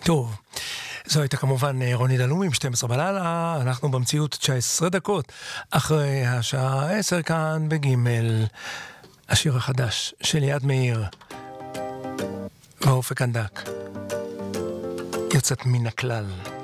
טוב, זו הייתה כמובן רוני דלומי, 12 בלילה, אנחנו במציאות 19 דקות, אחרי השעה 10 כאן בגימל, השיר החדש של יד מאיר, ואופק אנדק, יוצאת מן הכלל.